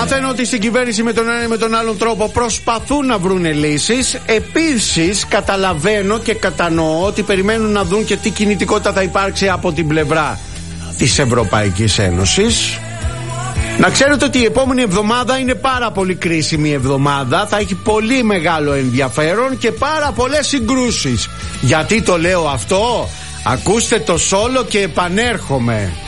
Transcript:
Μαθαίνω ότι στην κυβέρνηση με τον ένα ή με τον άλλον τρόπο προσπαθούν να βρουν λύσεις. Επίσης καταλαβαίνω και κατανοώ ότι περιμένουν να δουν και τι κινητικότητα θα υπάρξει από την πλευρά της Ευρωπαϊκής Ένωσης. Να ξέρετε ότι η επόμενη εβδομάδα είναι πάρα πολύ κρίσιμη εβδομάδα. Θα έχει πολύ μεγάλο ενδιαφέρον και πάρα πολλές συγκρούσεις. Γιατί το λέω αυτό? Ακούστε το σόλο και επανέρχομαι.